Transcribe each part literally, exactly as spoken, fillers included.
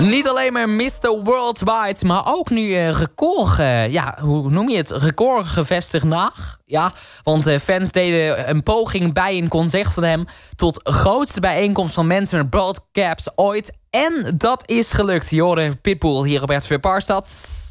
Niet alleen maar mister Worldwide, maar ook nu uh, record, uh, ja, hoe noem je het? Record gevestigd na. Ja, want uh, fans deden een poging bij een concert van hem tot grootste bijeenkomst van mensen met broadcaps ooit. En dat is gelukt. Je hoorde Pitbull hier op R T V Parkstad.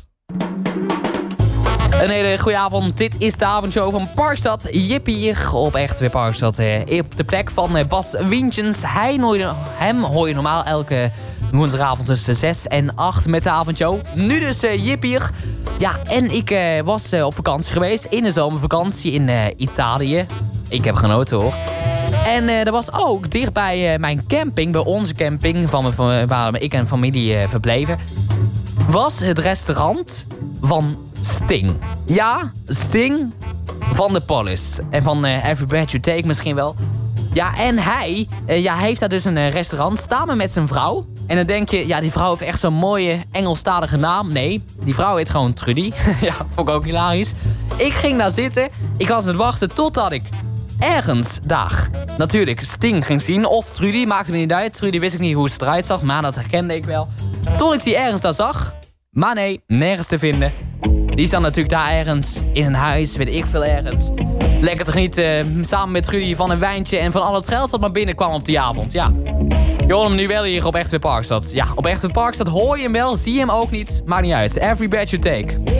Een hele goede avond. Dit is de avondshow van Parkstad. Jippie hier op R T V Parkstad. Uh, op de plek van uh, Bas Wientjens. Hij hoor je, hem hoor je normaal elke woensdagavond tussen zes en acht met de avondshow. Nu dus uh, Jippie hier. Ja, en ik uh, was uh, op vakantie geweest. In de zomervakantie in uh, Italië. Ik heb genoten hoor. En uh, er was ook dichtbij uh, mijn camping, bij onze camping, van, van, waar ik en familie uh, verbleven, was het restaurant van Sting. Ja, Sting van The Police. En van uh, Every Breath You Take misschien wel. Ja, en hij uh, ja, heeft daar dus een uh, restaurant samen met zijn vrouw. En dan denk je, ja, die vrouw heeft echt zo'n mooie Engelstalige naam. Nee, die vrouw heet gewoon Trudy. Ja, vond ik ook hilarisch. Ik ging daar zitten. Ik was aan het wachten totdat ik ergens daar natuurlijk Sting ging zien. Of Trudy, maakte me niet uit. Trudy wist ik niet hoe ze eruit zag, maar dat herkende ik wel. Tot ik die ergens daar zag. Maar nee, nergens te vinden. Die staan natuurlijk daar ergens in een huis, weet ik veel ergens. Lekker te genieten, uh, samen met Trudy van een wijntje en van al het geld dat maar binnenkwam op die avond. Ja, je hoort hem nu wel hier op R T V Parkstad. Ja, op R T V Parkstad hoor je hem wel, zie je hem ook niet. Maakt niet uit. Every Breath You Take.